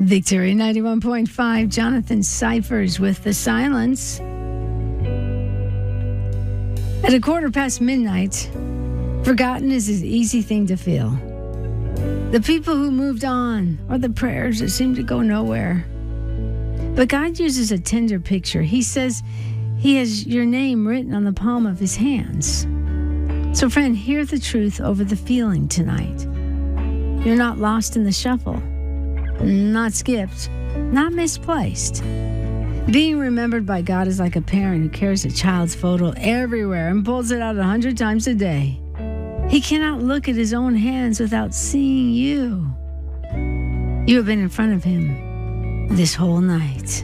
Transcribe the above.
Victory 91.5, Jonathan Cyphers with The Silence. At midnight, forgotten is an easy thing to feel. The people who moved on, or the prayers that seem to go nowhere. But God uses a tender picture. He says He has your name written on the palm of His hands. So friend, hear the truth over the feeling tonight. You're not lost in the shuffle. Not skipped, not misplaced. Being remembered by God is like a parent who carries a child's photo everywhere and pulls it out 100 times a day. He cannot look at his own hands without seeing you. You have been in front of Him this whole night.